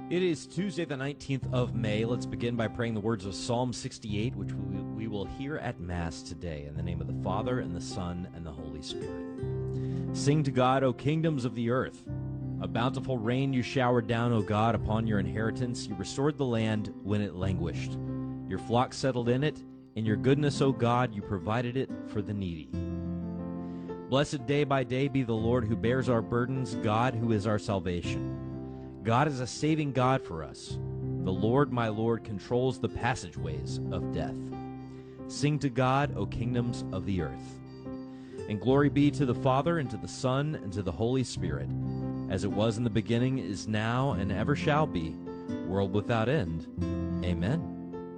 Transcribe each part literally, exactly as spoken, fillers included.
It is Tuesday, the nineteenth of May. Let's begin by praying the words of Psalm sixty-eight, which we, we will hear at Mass today. In the name of the Father, and the Son, and the Holy Spirit. Sing to God, O kingdoms of the earth. A bountiful rain you showered down, O God, upon your inheritance. You restored the land when it languished. Your flock settled in it. In your goodness, O God, you provided it for the needy. Blessed day by day be the Lord who bears our burdens, God who is our salvation. God is a saving God for us. The Lord, my Lord, controls the passageways of death. Sing to God, O kingdoms of the earth. And glory be to the Father, and to the Son, and to the Holy Spirit, as it was in the beginning, is now, and ever shall be, world without end. Amen.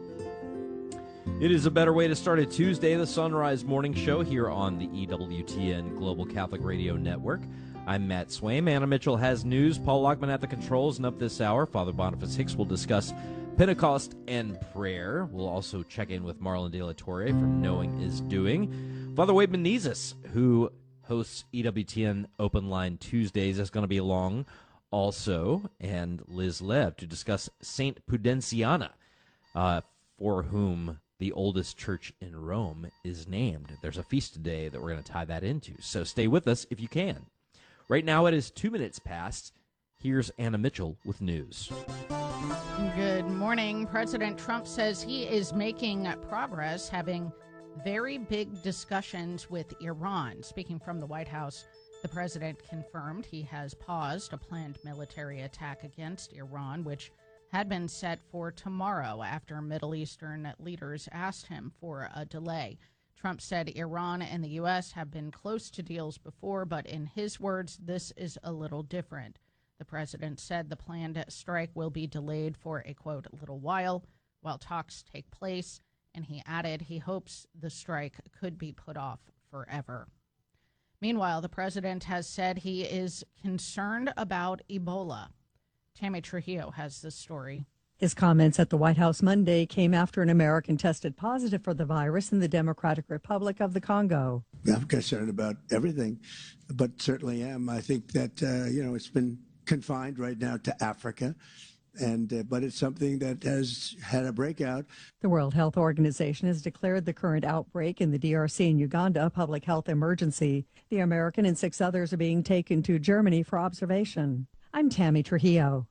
It is a better way to start a Tuesday, the Sunrise Morning Show here on the E W T N Global Catholic Radio Network. I'm Matt Swaim. Anna Mitchell has news. Paul Lockman at the controls, and up this hour, Father Boniface Hicks will discuss Pentecost and prayer. We'll also check in with Marlon De La Torre from Knowing is Doing. Father Wade Menezes, who hosts E W T N Open Line Tuesdays, is going to be along also, and Liz Lev to discuss Saint Pudenciana, uh, for whom the oldest church in Rome is named. There's a feast today that we're going to tie that into, so stay with us if you can. Right now it is two minutes past. Here's Anna Mitchell with news. Good morning. President Trump says he is making progress, having very big discussions with Iran. Speaking from the White House, the president confirmed he has paused a planned military attack against Iran, which had been set for tomorrow after Middle Eastern leaders asked him for a delay. Trump said Iran and the U S have been close to deals before, but in his words, this is a little different. The president said the planned strike will be delayed for a, quote, little while while talks take place, and he added he hopes the strike could be put off forever. Meanwhile, the president has said he is concerned about Ebola. Tammy Trujillo has this story. His comments at the White House Monday came after an American tested positive for the virus in the Democratic Republic of the Congo. I'm concerned about everything, but certainly am. I think that, uh, you know, it's been confined right now to Africa, and uh, but it's something that has had a breakout. The World Health Organization has declared the current outbreak in the D R C and Uganda a public health emergency. The American and six others are being taken to Germany for observation. I'm Tammy Trujillo.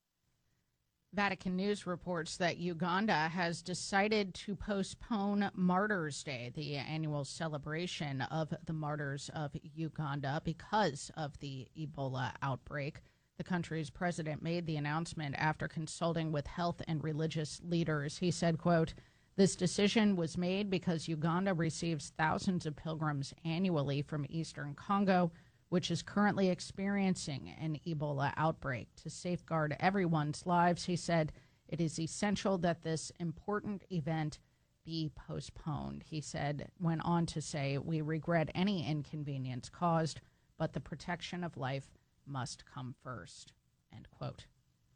Vatican News reports that Uganda has decided to postpone Martyrs' Day, the annual celebration of the martyrs of Uganda, because of the Ebola outbreak. The country's president made the announcement after consulting with health and religious leaders. He said, quote, "This decision was made because Uganda receives thousands of pilgrims annually from eastern Congo, which is currently experiencing an Ebola outbreak. To safeguard everyone's lives," he said, "it is essential that this important event be postponed." He said, went on to say, "We regret any inconvenience caused, but the protection of life must come first," end quote.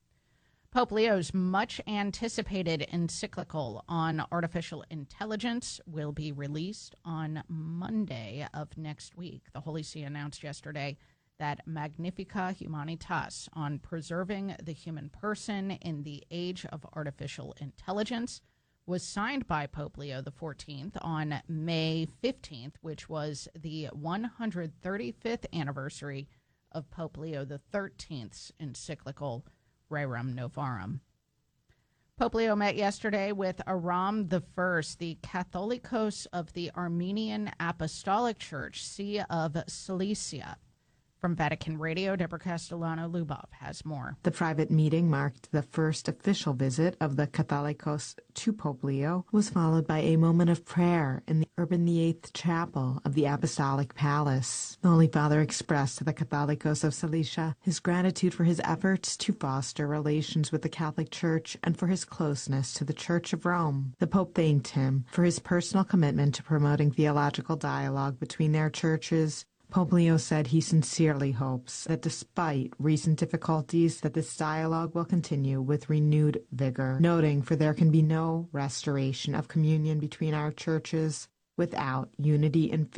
Pope Leo's much-anticipated encyclical on artificial intelligence will be released on Monday of next week. The Holy See announced yesterday that Magnifica Humanitas on preserving the human person in the age of artificial intelligence was signed by Pope Leo the fourteenth on May fifteenth, which was the one hundred thirty-fifth anniversary of Pope Leo the thirteenth's encyclical Rerum Novarum. Pope Leo met yesterday with Aram the First, the Catholicos of the Armenian Apostolic Church, See of Cilicia. From Vatican Radio, Deborah Castellano-Lubov has more. The private meeting marked the first official visit of the Catholicos to Pope Leo, was followed by a moment of prayer in the Urban the Eighth Chapel of the Apostolic Palace. The Holy Father expressed to the Catholicos of Cilicia his gratitude for his efforts to foster relations with the Catholic Church and for his closeness to the Church of Rome. The Pope thanked him for his personal commitment to promoting theological dialogue between their churches. Pope Leo said he sincerely hopes that despite recent difficulties that this dialogue will continue with renewed vigor, noting for there can be no restoration of communion between our churches without unity in faith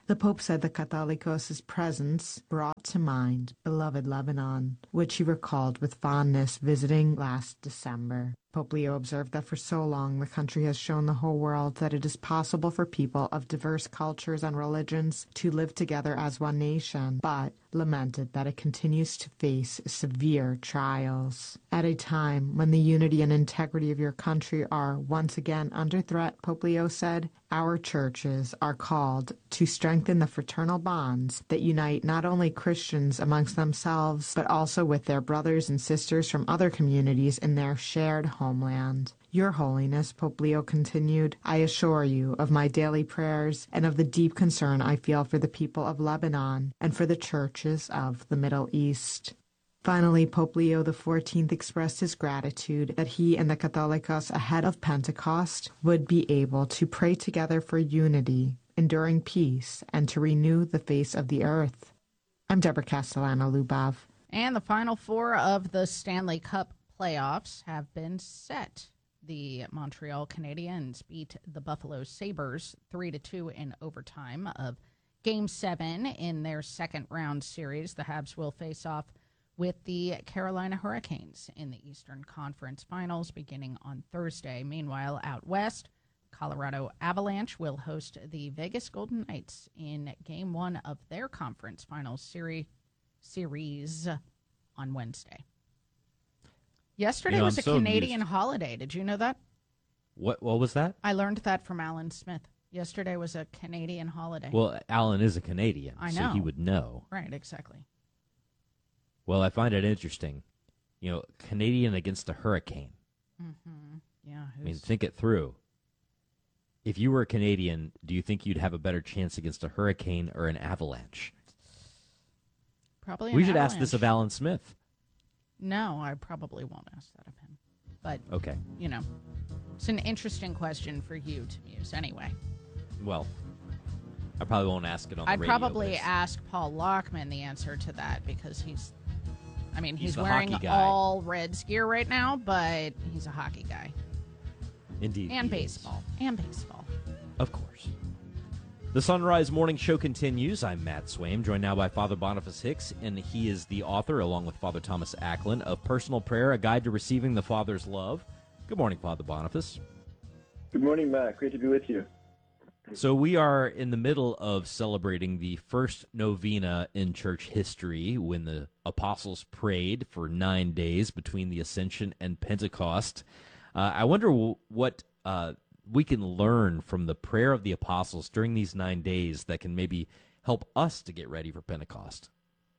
The Pope said the Catholicos' presence brought to mind beloved Lebanon, which he recalled with fondness visiting last December. Pope Leo observed that for so long the country has shown the whole world that it is possible for people of diverse cultures and religions to live together as one nation, but lamented that it continues to face severe trials. At a time when the unity and integrity of your country are once again under threat, Pope Leo said, our churches are called to strengthen the fraternal bonds that unite not only Christians amongst themselves, but also with their brothers and sisters from other communities in their shared homeland. Your Holiness, Pope Leo continued, I assure you of my daily prayers and of the deep concern I feel for the people of Lebanon and for the churches of the Middle East. Finally, Pope Leo the fourteenth expressed his gratitude that he and the Catholicos ahead of Pentecost would be able to pray together for unity, enduring peace, and to renew the face of the earth. I'm Deborah Castellano-Lubov. And the final four of the Stanley Cup playoffs have been set. The Montreal Canadiens beat the Buffalo Sabres three to two in overtime of Game seven in their second round series. The Habs will face off with the Carolina Hurricanes in the Eastern Conference Finals beginning on Thursday. Meanwhile, out west, Colorado Avalanche will host the Vegas Golden Knights in Game one of their Conference Finals series series on Wednesday. Yesterday You know, was I'm a so Canadian amused. holiday. Did you know that? What what was that? I learned that from Alan Smith. Yesterday was a Canadian holiday. Well, Alan is a Canadian, I so know. he would know. Right, exactly. Well, I find it interesting. You know, Canadian against a hurricane. Mm-hmm. Yeah. I mean, who's- think it through. If you were a Canadian, do you think you'd have a better chance against a hurricane or an avalanche? Probably. We an should ask this of avalanche. Alan Smith. No, I probably won't ask that of him. But, Okay. you know, it's an interesting question for you to muse anyway. Well, I probably won't ask it on the I'd radio. probably but- ask Paul Lockman the answer to that because he's, I mean, he's, He's the wearing hockey guy. all Reds gear right now, but he's a hockey guy. Indeed. And he is. baseball. And baseball. Of course. The Sunrise Morning Show continues. I'm Matt Swaim, joined now by Father Boniface Hicks, and he is the author, along with Father Thomas Acklin, of Personal Prayer, A Guide to Receiving the Father's Love. Good morning, Father Boniface. Good morning, Matt. Great to be with you. So we are in the middle of celebrating the first novena in church history when the apostles prayed for nine days between the Ascension and Pentecost. Uh, I wonder w- what uh, we can learn from the prayer of the apostles during these nine days that can maybe help us to get ready for Pentecost.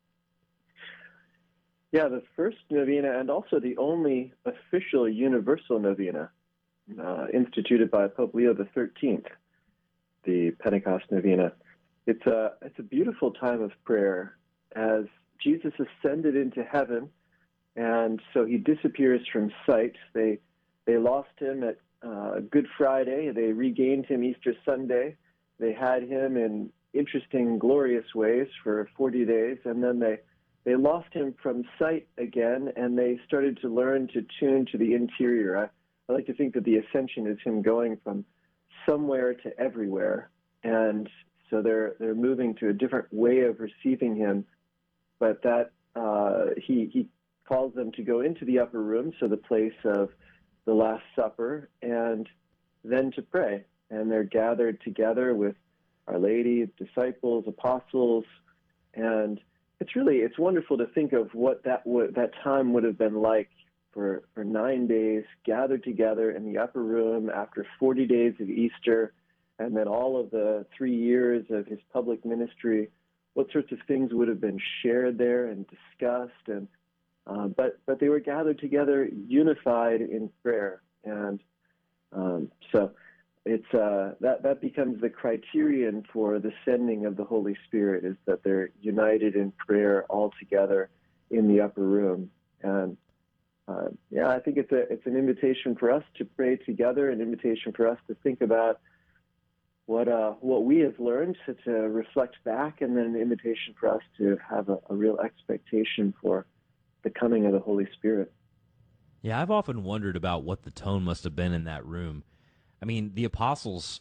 Yeah, the first novena and also the only official universal novena uh, instituted by Pope Leo the thirteenth, the Pentecost novena. It's a, it's a beautiful time of prayer as Jesus ascended into heaven, and so he disappears from sight. They, they lost him at uh, Good Friday. They regained him Easter Sunday. They had him in interesting, glorious ways for forty days, and then they They lost him from sight again, and they started to learn to tune to the interior. I, I like to think that the ascension is him going from somewhere to everywhere, and so they're they're moving to a different way of receiving him. But that uh, he he calls them to go into the upper room, so the place of the Last Supper, and then to pray. And they're gathered together with Our Lady, disciples, apostles, and it's really, it's wonderful to think of what that would, that time would have been like for, for nine days, gathered together in the upper room after forty days of Easter, and then all of the three years of his public ministry. What sorts of things would have been shared there and discussed, and uh, but but they were gathered together, unified in prayer, and um, so. It's uh, that that becomes the criterion for the sending of the Holy Spirit, is that they're united in prayer all together in the upper room. And uh, yeah, I think it's a it's an invitation for us to pray together, an invitation for us to think about what uh, what we have learned, to, to reflect back, and then an invitation for us to have a, a real expectation for the coming of the Holy Spirit. Yeah, I've often wondered about what the tone must have been in that room. I mean, the apostles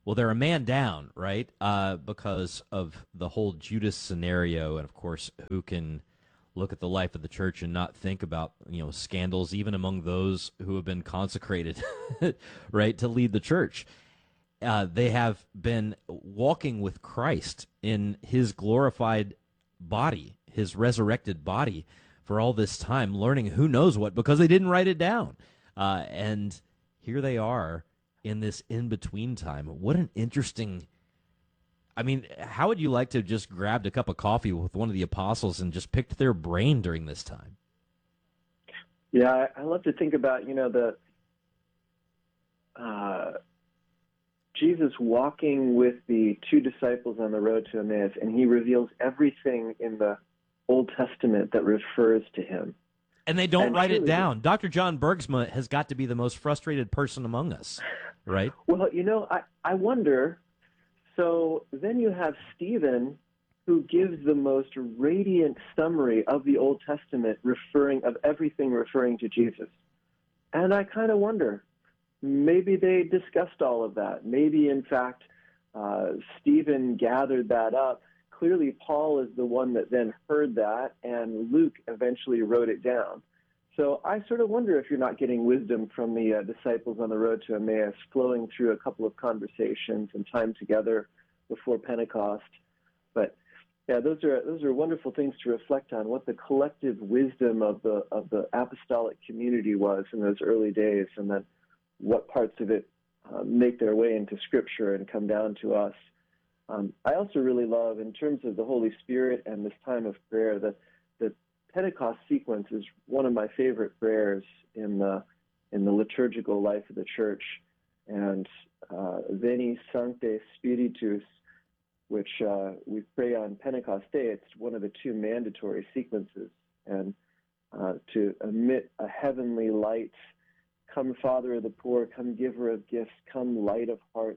well, they're a man down, right? Uh, because of the whole Judas scenario, and of course, who can look at the life of the church and not think about, you know, scandals even among those who have been consecrated, right, to lead the church. Uh, they have been walking with Christ in his glorified body, his resurrected body, for all this time, learning who knows what because they didn't write it down. Uh, and here they are in this in-between time. What an interesting, I mean, how would you like to have just grabbed a cup of coffee with one of the apostles and just picked their brain during this time? Yeah, I love to think about, you know, the uh, Jesus walking with the two disciples on the road to Emmaus, and he reveals everything in the Old Testament that refers to him. And they don't and write it truly, down. Doctor John Bergsma has got to be the most frustrated person among us, right? Well, you know, I, I wonder, so then you have Stephen, who gives the most radiant summary of the Old Testament, referring of everything referring to Jesus. And I kind of wonder, maybe they discussed all of that. Maybe, in fact, uh, Stephen gathered that up. Clearly, Paul is the one that then heard that, and Luke eventually wrote it down. So I sort of wonder if you're not getting wisdom from the uh, disciples on the road to Emmaus, flowing through a couple of conversations and time together before Pentecost. But yeah, those are those are wonderful things to reflect on, what the collective wisdom of the of the apostolic community was in those early days, and then what parts of it uh, make their way into Scripture and come down to us. Um, I also really love, in terms of the Holy Spirit and this time of prayer, that the Pentecost sequence is one of my favorite prayers in the in the liturgical life of the church. And uh, Veni Sancte Spiritus, which uh, we pray on Pentecost Day, it's one of the two mandatory sequences. And uh, to emit a heavenly light, come Father of the poor, come Giver of gifts, come Light of hearts,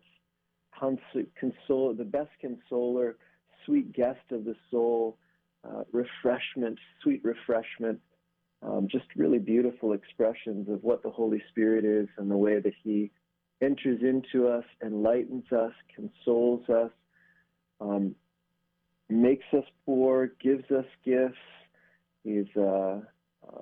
console, the best consoler, sweet guest of the soul, uh, refreshment, sweet refreshment, um, just really beautiful expressions of what the Holy Spirit is and the way that he enters into us, enlightens us, consoles us, um, makes us poor, gives us gifts. He's uh, uh,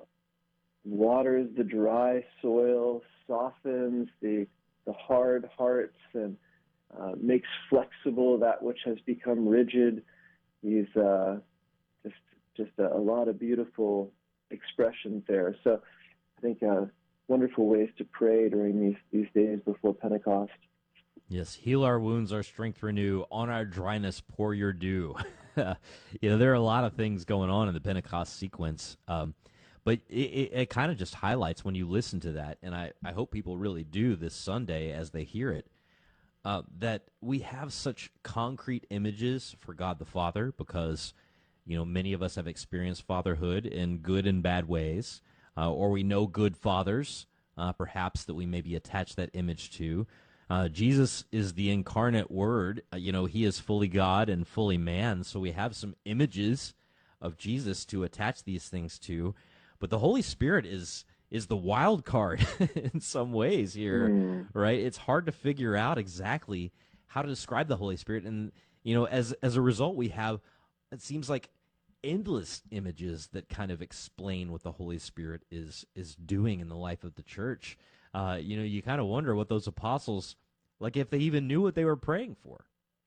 waters the dry soil, softens the the hard hearts, and Uh, makes flexible that which has become rigid. He's uh, just just a, a lot of beautiful expressions there. So I think uh, wonderful ways to pray during these, these days before Pentecost. Yes, heal our wounds, our strength renew, on our dryness pour your dew. You know, there are a lot of things going on in the Pentecost sequence, um, but it, it, it kind of just highlights when you listen to that, and I, I hope people really do this Sunday as they hear it, Uh, that we have such concrete images for God the Father because, you know, many of us have experienced fatherhood in good and bad ways, uh, or we know good fathers, uh, perhaps, that we maybe attach that image to. Uh, Jesus is the incarnate Word. Uh, you know, he is fully God and fully man, so we have some images of Jesus to attach these things to. But the Holy Spirit is is the wild card in some ways here, mm. right? It's hard to figure out exactly how to describe the Holy Spirit. And, you know, as as a result, we have, it seems like, endless images that kind of explain what the Holy Spirit is is doing in the life of the church. Uh, you know, you kind of wonder what those apostles, like if they even knew what they were praying for.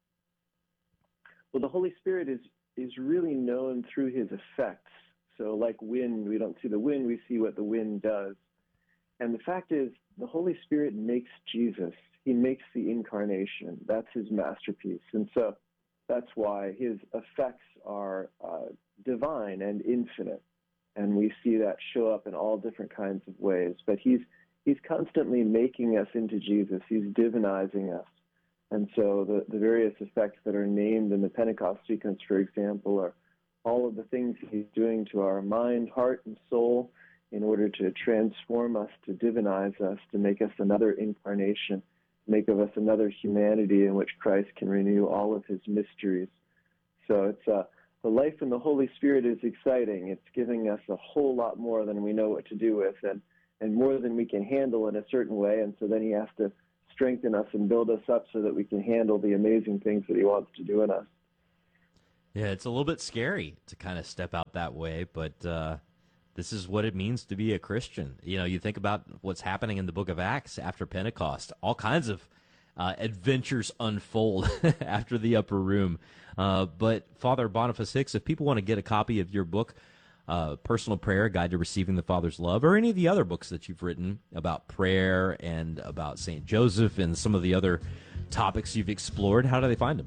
Well, the Holy Spirit is is really known through his effects. So like wind, we don't see the wind, we see what the wind does. And the fact is, the Holy Spirit makes Jesus. He makes the incarnation. That's his masterpiece. And so that's why his effects are uh, divine and infinite. And we see that show up in all different kinds of ways. But he's he's constantly making us into Jesus. He's divinizing us. And so the, the various effects that are named in the Pentecost sequence, for example, are all of the things he's doing to our mind, heart, and soul in order to transform us, to divinize us, to make us another incarnation, make of us another humanity in which Christ can renew all of his mysteries. So it's uh, the life in the Holy Spirit is exciting. It's giving us a whole lot more than we know what to do with, and, and more than we can handle in a certain way. And so then he has to strengthen us and build us up so that we can handle the amazing things that he wants to do in us. Yeah, it's a little bit scary to kind of step out that way, but uh, this is what it means to be a Christian. You know, you think about what's happening in the book of Acts after Pentecost. All kinds of uh, adventures unfold after the upper room. Uh, but Father Boniface Hicks, if people want to get a copy of your book, uh, Personal Prayer, Guide to Receiving the Father's Love, or any of the other books that you've written about prayer and about Saint Joseph and some of the other topics you've explored, how do they find them?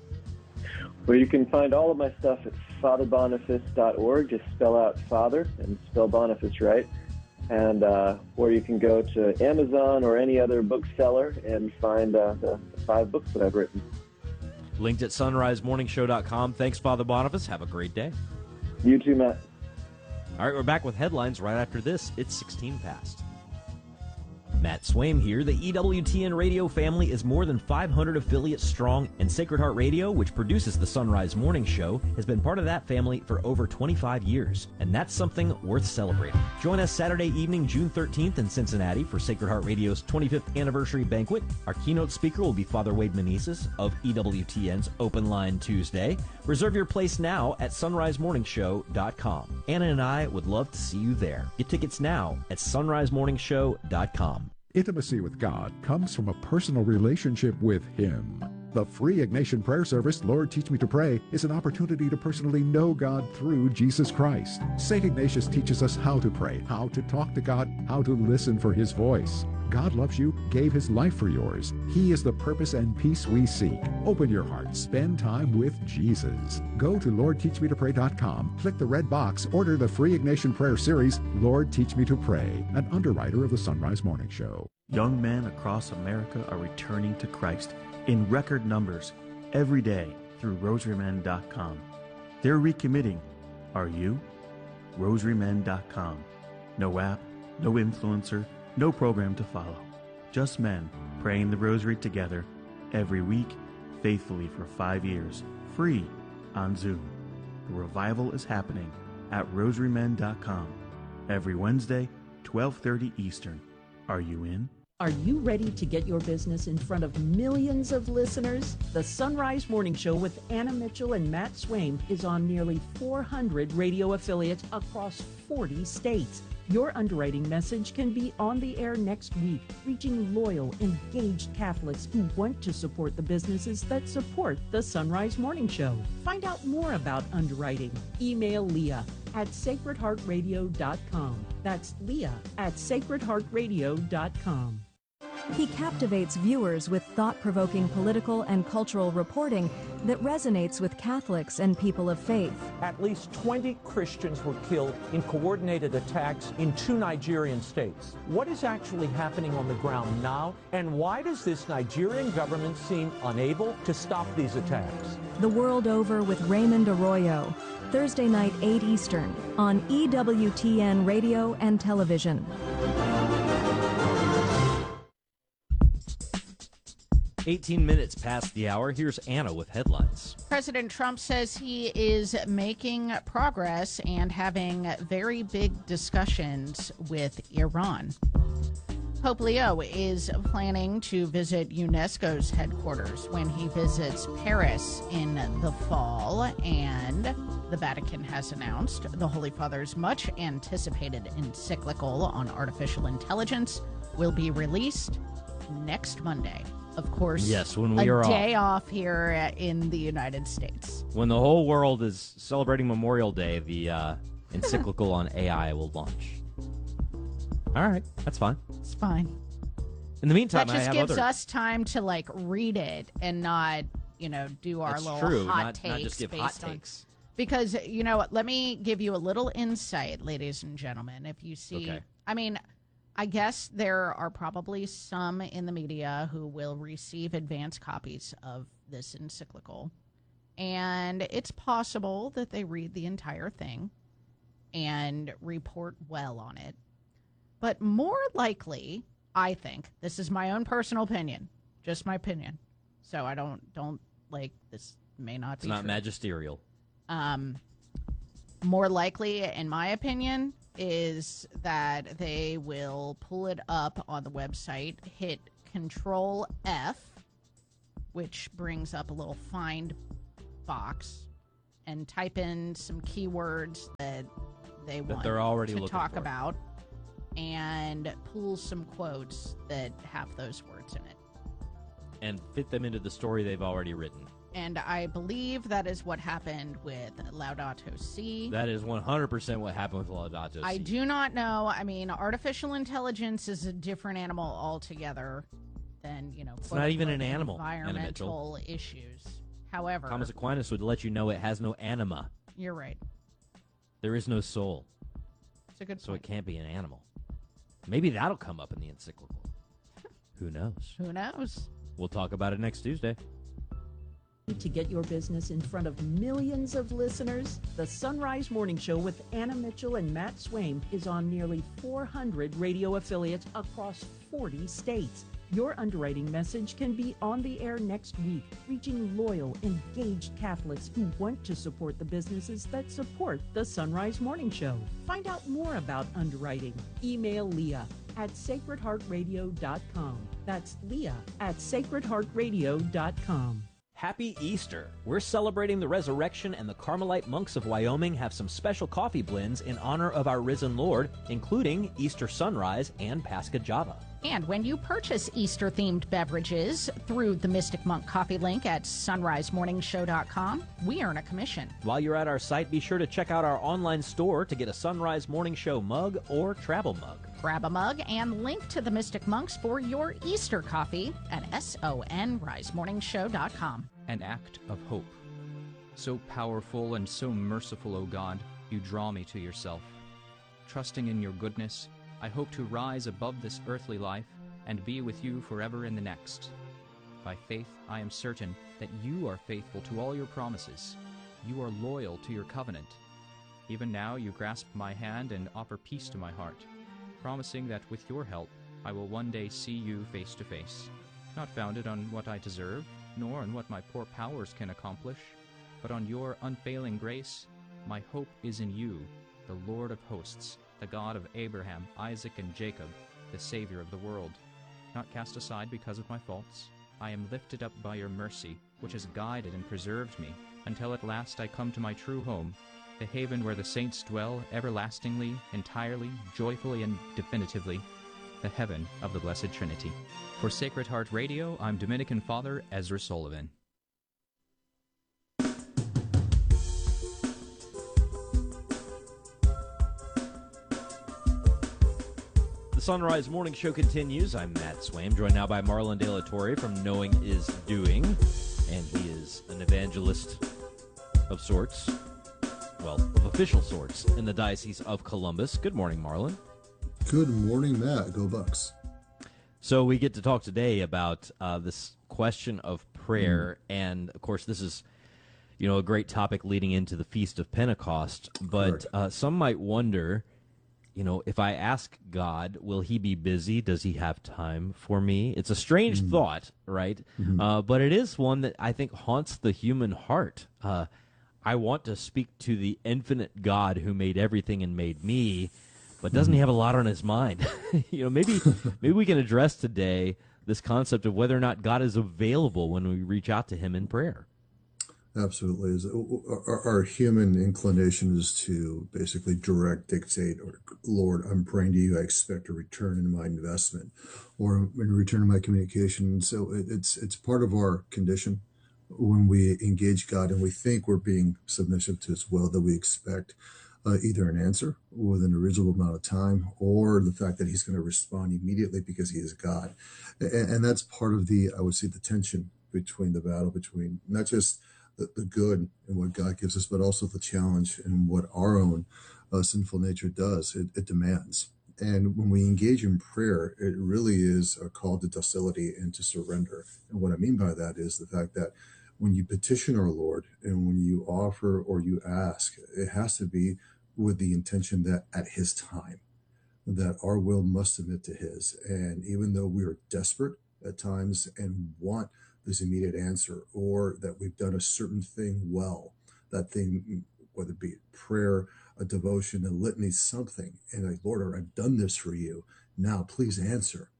Well, you can find all of my stuff at father boniface dot org. Just spell out Father and spell Boniface right. And uh, or you can go to Amazon or any other bookseller and find uh, the, the five books that I've written. Linked at sunrise morning show dot com. Thanks, Father Boniface. Have a great day. You too, Matt. All right, we're back with headlines right after this. It's sixteen past. Matt Swaim here. The E W T N radio family is more than five hundred affiliates strong, and Sacred Heart Radio, which produces the Sunrise Morning Show, has been part of that family for over twenty-five years, and that's something worth celebrating. Join us Saturday evening, June thirteenth in Cincinnati for Sacred Heart Radio's twenty-fifth anniversary banquet. Our keynote speaker will be Father Wade Meneses of E W T N's Open Line Tuesday. Reserve your place now at sunrise morning show dot com. Anna and I would love to see you there. Get tickets now at sunrise morning show dot com. Intimacy with God comes from a personal relationship with Him. The free Ignatian prayer service, Lord Teach Me to Pray, is an opportunity to personally know God through Jesus Christ. Saint Ignatius teaches us how to pray, how to talk to God, how to listen for His voice. God loves you, gave His life for yours. He is the purpose and peace we seek. Open your heart. Spend time with Jesus. Go to lord teach me to pray dot com, click the red box, order the free Ignatian prayer series, Lord Teach Me to Pray, an underwriter of the Sunrise Morning Show. Young men across America are returning to Christ in record numbers every day through rosary men dot com. They're recommitting. Are you? rosary men dot com. No app, no influencer, no program to follow. Just men praying the rosary together every week, faithfully for five years, free on Zoom. The revival is happening at rosary men dot com every Wednesday, twelve thirty Eastern. Are you in? Are you ready to get your business in front of millions of listeners? The Sunrise Morning Show with Anna Mitchell and Matt Swaim is on nearly four hundred radio affiliates across forty states. Your underwriting message can be on the air next week, reaching loyal, engaged Catholics who want to support the businesses that support the Sunrise Morning Show. Find out more about underwriting. Email Leah at sacred heart radio dot com. That's Leah at sacred heart radio dot com. He captivates viewers with thought-provoking political and cultural reporting that resonates with Catholics and people of faith. At least twenty Christians were killed in coordinated attacks in two Nigerian states. What is actually happening on the ground now, and why does this Nigerian government seem unable to stop these attacks? The World Over with Raymond Arroyo, Thursday night, eight Eastern, on E W T N Radio and Television. eighteen minutes past the hour. Here's Anna with headlines. President Trump says he is making progress and having very big discussions with Iran. Pope Leo is planning to visit UNESCO's headquarters when he visits Paris in the fall, and the Vatican has announced the Holy Father's much anticipated encyclical on artificial intelligence will be released next Monday. Of course, yes, when we a are day off. off here in the United States. When the whole world is celebrating Memorial Day, the uh, encyclical on A I will launch. All right, that's fine. It's fine. In the meantime, that I just have gives other... us time to like read it and not, you know, do our That's little true. hot Not, takes not just give based hot on. takes. Because you know what? Let me give you a little insight, ladies and gentlemen. If you see, Okay. I mean, I guess there are probably some in the media who will receive advance copies of this encyclical, and it's possible that they read the entire thing and report well on it. But more likely, I think, this is my own personal opinion, just my opinion. So I don't, don't like, this may not It's be not true. magisterial. Um, more likely, in my opinion, is that they will pull it up on the website, hit Control F, which brings up a little find box, and type in some keywords that they That want they're already to looking talk for. about, and pull some quotes that have those words in it. And fit them into the story they've already written. And I believe that is what happened with Laudato Si. That is one hundred percent what happened with Laudato Si. I do not know. I mean, artificial intelligence is a different animal altogether than, you know, It's not even an quote-unquote animal, Anna environmental Mitchell. issues. However, Thomas Aquinas would let you know it has no anima. you're right. There is no soul. It's a good So point. it can't be an animal. Maybe that'll come up in the encyclical. Who knows? Who knows? We'll talk about it next Tuesday. To get your business in front of millions of listeners, the Sunrise Morning Show with Anna Mitchell and Matt Swaim is on nearly four hundred radio affiliates across forty states. Your underwriting message can be on the air next week, reaching loyal, engaged Catholics who want to support the businesses that support the Sunrise Morning Show. Find out more about underwriting. Email Leah at sacred heart radio dot com. That's Leah at sacred heart radio dot com. Happy Easter! We're celebrating the resurrection, and the Carmelite monks of Wyoming have some special coffee blends in honor of our risen Lord, including Easter Sunrise and Pascha Java. And when you purchase Easter-themed beverages through the Mystic Monk coffee link at sunrise morning show dot com, we earn a commission. While you're at our site, be sure to check out our online store to get a Sunrise Morning Show mug or travel mug. Grab a mug and link to the Mystic Monks for your Easter coffee at sunrise morning show dot com. An act of hope. So powerful and so merciful, O God, you draw me to yourself. Trusting in your goodness, I hope to rise above this earthly life and be with you forever in the next. By faith, I am certain that you are faithful to all your promises. You are loyal to your covenant. Even now you grasp my hand and offer peace to my heart, promising that with your help, I will one day see you face to face, not founded on what I deserve, nor on what my poor powers can accomplish, but on your unfailing grace. My hope is in you, the Lord of hosts, the God of Abraham, Isaac, and Jacob, the Savior of the world. Not cast aside because of my faults, I am lifted up by your mercy, which has guided and preserved me, until at last I come to my true home, the haven where the saints dwell everlastingly, entirely, joyfully, and definitively, the heaven of the Blessed Trinity. For Sacred Heart Radio, I'm Dominican Father Ezra Sullivan. The Sunrise Morning Show continues. I'm Matt Swaim, joined now by Marlon De La Torre from Knowing is Doing, and he is an evangelist of sorts, well, of official sorts, in the Diocese of Columbus. Good morning, Marlon. Good morning, Matt. Go Bucks. So we get to talk today about uh, this question of prayer, mm. and of course, this is, you know, a great topic leading into the Feast of Pentecost. But uh, some might wonder, you know, if I ask God, will he be busy? Does he have time for me? It's a strange mm. thought, right? Mm-hmm. Uh, but it is one that I think haunts the human heart. Uh, I want to speak to the infinite God who made everything and made me, but doesn't he have a lot on his mind? you know, maybe maybe we can address today this concept of whether or not God is available when we reach out to him in prayer. Absolutely. Our, our human inclination is to basically direct, dictate, or Lord, I'm praying to you. I expect a return in my investment or in return in my communication. So it's it's part of our condition when we engage God and we think we're being submissive to his will, that we expect uh, either an answer within a reasonable amount of time or the fact that he's going to respond immediately because he is God. And, and that's part of the, I would say, the tension between the battle between not just the, the good and what God gives us, but also the challenge and what our own uh, sinful nature does. It, it demands. And when we engage in prayer, it really is a call to docility and to surrender. And what I mean by that is the fact that when you petition our Lord and when you offer or you ask, it has to be with the intention that at his time, that our will must submit to his. And even though we are desperate at times and want this immediate answer, or that we've done a certain thing well, that thing, whether it be prayer, a devotion, a litany, something, and like, Lord, I've done this for you. Now, please answer.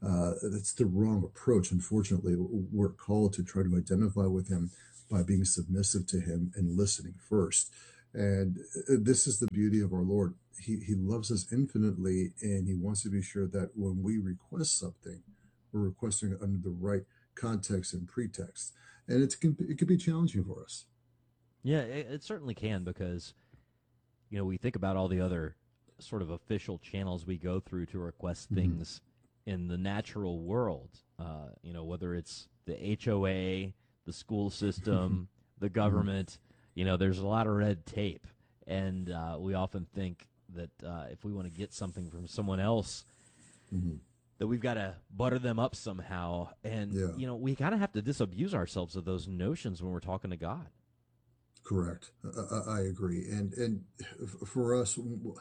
Uh, that's the wrong approach. Unfortunately, we're called to try to identify with him by being submissive to him and listening first. And this is the beauty of our Lord. He, he loves us infinitely, and he wants to be sure that when we request something, we're requesting it under the right context and pretext. And it can, it can be challenging for us. Yeah, it, it certainly can, because, you know, we think about all the other sort of official channels we go through to request Mm-hmm. things in the natural world, uh, you know, whether it's the H O A, the school system, the government, you know, there's a lot of red tape. And uh, we often think that uh, if we want to get something from someone else, mm-hmm. that we've got to butter them up somehow. And, yeah. you know, we kind of have to disabuse ourselves of those notions when we're talking to God. Correct. I, I agree. And and for us,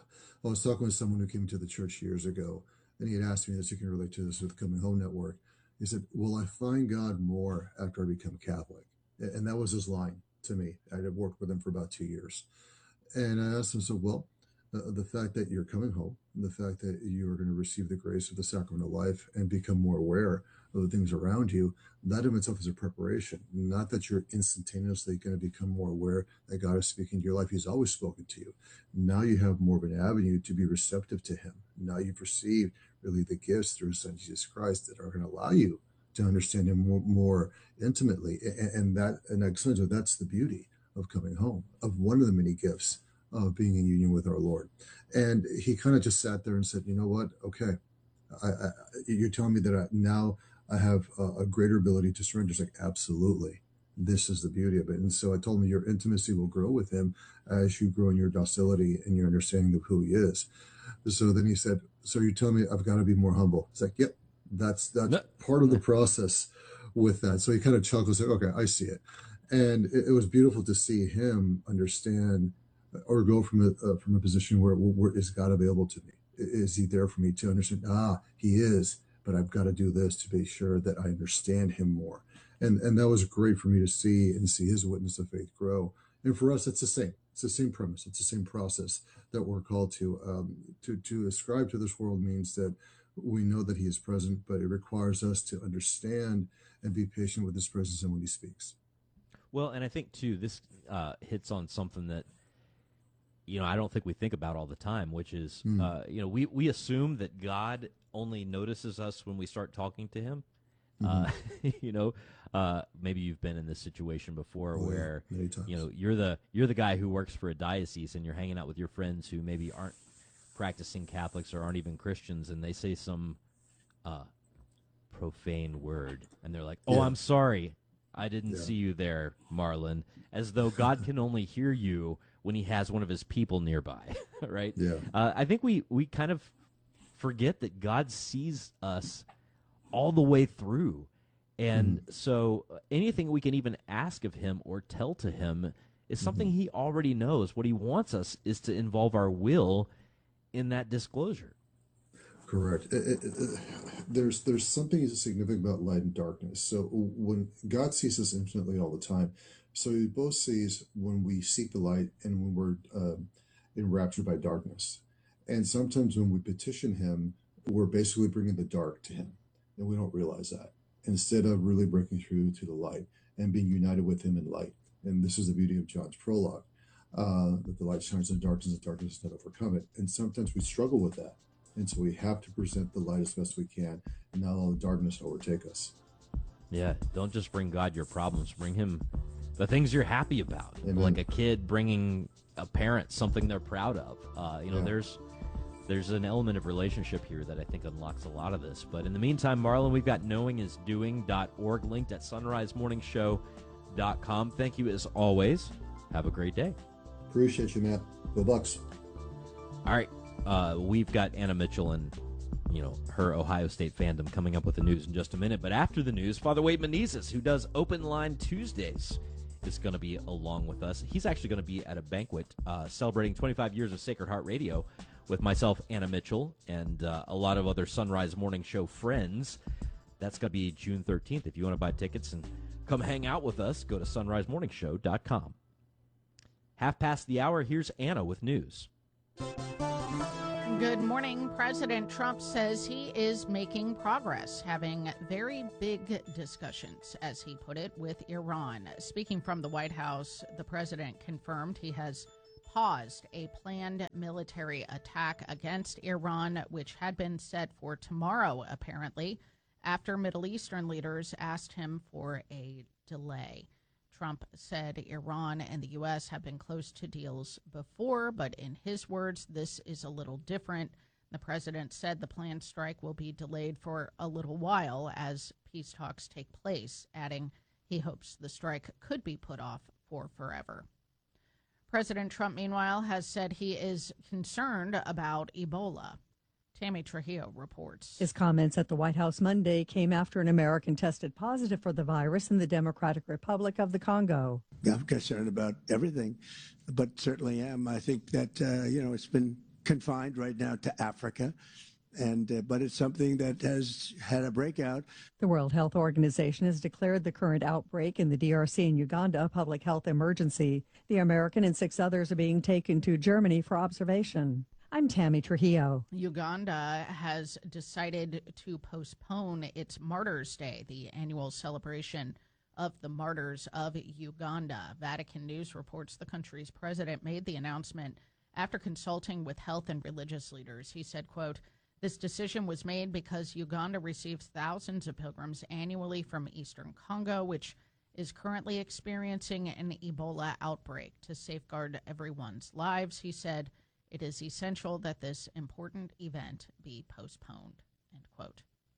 I was talking with someone who came to the church years ago, and he had asked me this, you can relate to this with Coming Home Network. He said, will I find God more after I become Catholic? And that was his line to me. I had worked with him for about two years. And I asked him, so, well, uh, the fact that you're coming home, the fact that you're going to receive the grace of the sacrament of life and become more aware of the things around you, that in itself is a preparation. Not that you're instantaneously going to become more aware that God is speaking to your life. He's always spoken to you. Now you have more of an avenue to be receptive to him. Now you've received really the gifts through his son, Jesus Christ, that are going to allow you to understand him more, more intimately. And, and that, and that, that's the beauty of coming home, of one of the many gifts of being in union with our Lord. And he kind of just sat there and said, you know what? Okay. I, I, you're telling me that I, now I have a, a greater ability to surrender. It's like, absolutely. This is the beauty of it. And so I told him your intimacy will grow with him as you grow in your docility and your understanding of who he is. So then he said, so you're telling me I've got to be more humble. It's like, yep, that's, that's no. part of the process with that. So he kind of chuckles, like, okay, I see it. And it, it was beautiful to see him understand or go from a, uh, from a position where, where is God available to me? Is he there for me to understand? Ah, he is, but I've got to do this to be sure that I understand him more. And and that was great for me to see and see his witness of faith grow. And for us, it's the same. It's the same premise. It's the same process that we're called to. Um, to to ascribe to this world means that we know that he is present, but it requires us to understand and be patient with his presence and when he speaks. Well, and I think, too, this uh, hits on something that, you know, I don't think we think about all the time, which is, mm. uh, you know, we, we assume that God only notices us when we start talking to him. Mm-hmm. Uh, you know, uh, maybe you've been in this situation before oh, where, yeah, you know, you're the you're the guy who works for a diocese and you're hanging out with your friends who maybe aren't practicing Catholics or aren't even Christians, and they say some uh, profane word, and they're like, oh, yeah. I'm sorry, I didn't yeah. see you there, Marlon, as though God can only hear you when he has one of his people nearby, right? Yeah. Uh, I think we, we kind of forget that God sees us all the way through. And mm-hmm. so anything we can even ask of him or tell to him is something mm-hmm. he already knows. What he wants us is to involve our will in that disclosure. Correct. It, it, it, there's there's something significant about light and darkness. So when God sees us infinitely all the time, so he both sees when we seek the light and when we're uh, enraptured by darkness. And sometimes when we petition him, we're basically bringing the dark to him, and we don't realize that, instead of really breaking through to the light and being united with him in light. And this is the beauty of John's prologue, uh, that the light shines in darkness, and darkness does not overcome it. And sometimes we struggle with that. And so we have to present the light as best we can and not allow the darkness to overtake us. Yeah, don't just bring God your problems. Bring him the things you're happy about. Amen. Like a kid bringing a parent something they're proud of. Uh, you know, Yeah. there's there's an element of relationship here that I think unlocks a lot of this. But in the meantime, Marlon, we've got knowing is doing dot org linked at sunrise morning show dot com. Thank you as always. Have a great day. Appreciate you, Matt. Go Bucks. All right. Uh, we've got Anna Mitchell and, you know, her Ohio State fandom coming up with the news in just a minute. But after the news, Father Wade Menezes, who does Open Line Tuesdays, is going to be along with us. He's actually going to be at a banquet uh, celebrating twenty-five years of Sacred Heart Radio with myself, Anna Mitchell, and uh, a lot of other Sunrise Morning Show friends. That's going to be June thirteenth. If you want to buy tickets and come hang out with us, go to sunrise morning show dot com. Half past the hour, here's Anna with news. Good morning. President Trump says he is making progress, having very big discussions, as he put it, with Iran. Speaking from the White House, the president confirmed he has paused a planned military attack against Iran, which had been set for tomorrow, apparently, after Middle Eastern leaders asked him for a delay. Trump said Iran and the U S have been close to deals before, but in his words, this is a little different. The president said the planned strike will be delayed for a little while as peace talks take place, adding he hopes the strike could be put off for forever. President Trump, meanwhile, has said he is concerned about Ebola. Tammy Trujillo reports. His comments at the White House Monday came after an American tested positive for the virus in the Democratic Republic of the Congo. I'm concerned about everything, but certainly am. I think that, uh, you know, it's been confined right now to Africa, and uh, but it's something that has had a breakout. The World Health Organization has declared the current outbreak in the D R C and Uganda a public health emergency. The American and six others are being taken to Germany for observation. I'm Tammy Trujillo. Uganda has decided to postpone its Martyrs' Day, the annual celebration of the martyrs of Uganda. Vatican News reports the country's president made the announcement after consulting with health and religious leaders. He said, quote, "This decision was made because Uganda receives thousands of pilgrims annually from eastern Congo, which is currently experiencing an Ebola outbreak. To safeguard everyone's lives," he said, "it is essential that this important event be postponed," end quote.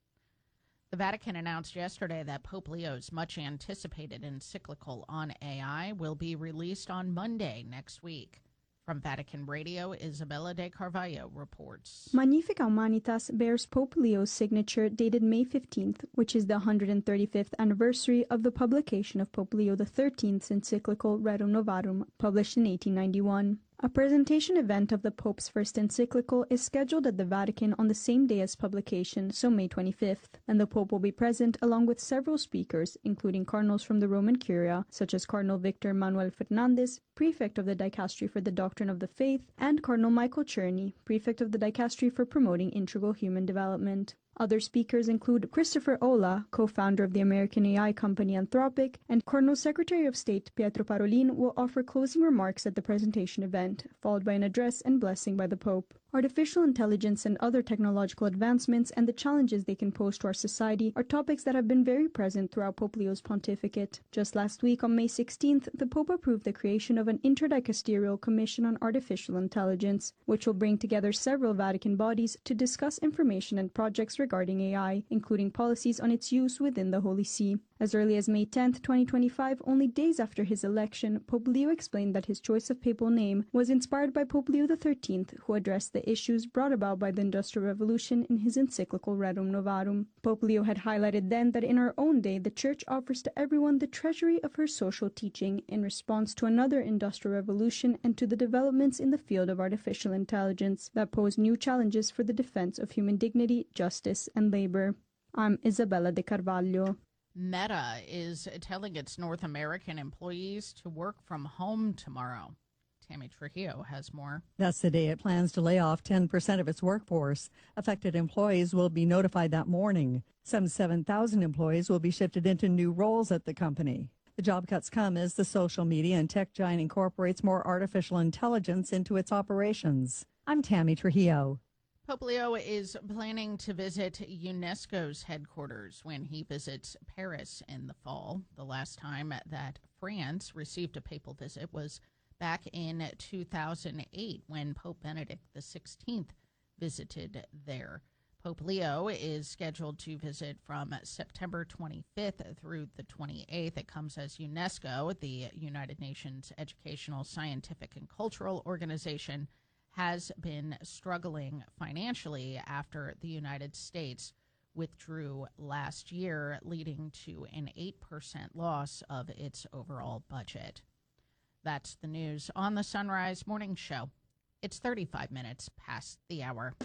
The Vatican announced yesterday that Pope Leo's much-anticipated encyclical on A I will be released on Monday next week. From Vatican Radio, Isabella de Carvalho reports. Magnificat Humanitas bears Pope Leo's signature dated May fifteenth, which is the one hundred thirty-fifth anniversary of the publication of Pope Leo the thirteenth's encyclical Rerum Novarum, published in eighteen ninety-one. A presentation event of the Pope's first encyclical is scheduled at the Vatican on the same day as publication, so May twenty-fifth, and the Pope will be present along with several speakers, including cardinals from the Roman Curia, such as Cardinal Victor Manuel Fernandez, prefect of the Dicastery for the Doctrine of the Faith, and Cardinal Michael Czerny, prefect of the Dicastery for Promoting Integral Human Development. Other speakers include Christopher Olah, co-founder of the American A I company Anthropic, and Cardinal Secretary of State Pietro Parolin will offer closing remarks at the presentation event, followed by an address and blessing by the Pope. Artificial intelligence and other technological advancements and the challenges they can pose to our society are topics that have been very present throughout Pope Leo's pontificate. Just last week, on May sixteenth, the Pope approved the creation of an interdicasterial commission on artificial intelligence, which will bring together several Vatican bodies to discuss information and projects regarding A I, including policies on its use within the Holy See. As early as May tenth, twenty twenty-five, only days after his election, Pope Leo explained that his choice of papal name was inspired by Pope Leo the thirteenth, who addressed the issues brought about by the Industrial Revolution in his encyclical Rerum Novarum. Pope Leo had highlighted then that in our own day the Church offers to everyone the treasury of her social teaching in response to another industrial revolution and to the developments in the field of artificial intelligence that pose new challenges for the defense of human dignity, justice, and labor. I'm Isabella de Carvalho. Meta is telling its North American employees to work from home tomorrow. Tammy Trujillo has more. That's the day it plans to lay off ten percent of its workforce. Affected employees will be notified that morning. Some seven thousand employees will be shifted into new roles at the company. The job cuts come as the social media and tech giant incorporates more artificial intelligence into its operations. I'm Tammy Trujillo. Pope Leo is planning to visit UNESCO's headquarters when he visits Paris in the fall. The last time that France received a papal visit was back in two thousand eight when Pope Benedict the sixteenth visited there. Pope Leo is scheduled to visit from September twenty-fifth through the twenty-eighth. It comes as UNESCO, the United Nations Educational, Scientific, and Cultural Organization, has been struggling financially after the United States withdrew last year, leading to an eight percent loss of its overall budget. That's the news on the Sunrise Morning Show. It's thirty-five minutes past the hour.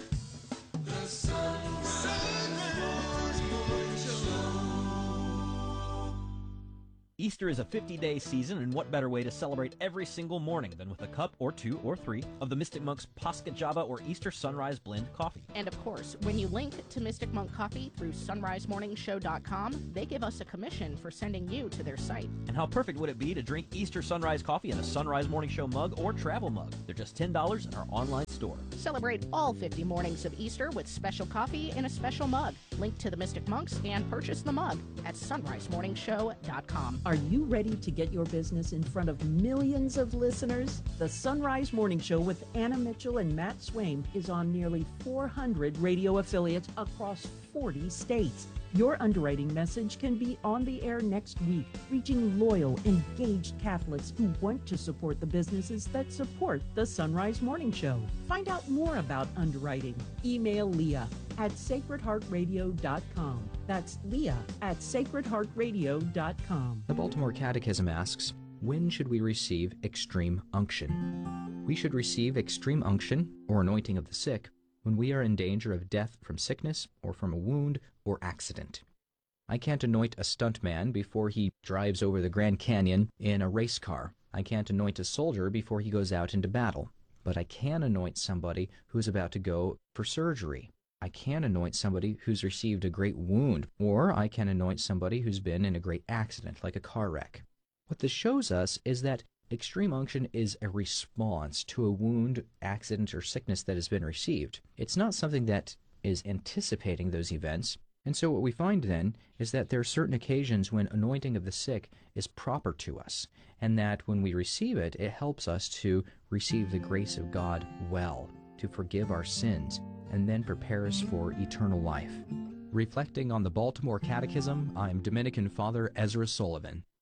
The Sunrise Morning Show. Easter is a fifty-day season, and what better way to celebrate every single morning than with a cup or two or three of the Mystic Monk's Posca Java or Easter Sunrise Blend coffee. And of course, when you link to Mystic Monk Coffee through sunrise morning show dot com, they give us a commission for sending you to their site. And how perfect would it be to drink Easter Sunrise coffee in a Sunrise Morning Show mug or travel mug? They're just ten dollars in our online store. Celebrate all fifty mornings of Easter with special coffee in a special mug. Link to the Mystic Monks and purchase the mug at sunrise morning show dot com. Are you ready to get your business in front of millions of listeners? The Sunrise Morning Show with Anna Mitchell and Matt Swaim is on nearly four hundred radio affiliates across forty states. Your underwriting message can be on the air next week, reaching loyal, engaged Catholics who want to support the businesses that support the Sunrise Morning Show. Find out more about underwriting. Email Leah at sacred heart radio dot com. That's Leah at sacred heart radio dot com. The Baltimore Catechism asks, when should we receive extreme unction? We should receive extreme unction, or anointing of the sick, when we are in danger of death from sickness or from a wound or accident. I can't anoint a stuntman before he drives over the Grand Canyon in a race car. I can't anoint a soldier before he goes out into battle. But I can anoint somebody who's about to go for surgery. I can anoint somebody who's received a great wound, or I can anoint somebody who's been in a great accident, like a car wreck. What this shows us is that extreme unction is a response to a wound, accident, or sickness that has been received. It's not something that is anticipating those events. And so what we find then is that there are certain occasions when anointing of the sick is proper to us, and that when we receive it, it helps us to receive the grace of God well, to forgive our sins, and then prepare us for eternal life. Reflecting on the Baltimore Catechism, I'm Dominican Father Ezra Sullivan.